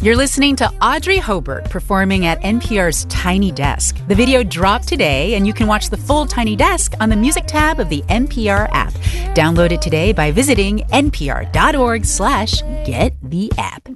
You're listening to Audrey Hobart performing at NPR's Tiny Desk. The video dropped today, and you can watch the full Tiny Desk on the music tab of the NPR app. Download it today by visiting npr.org/gettheapp.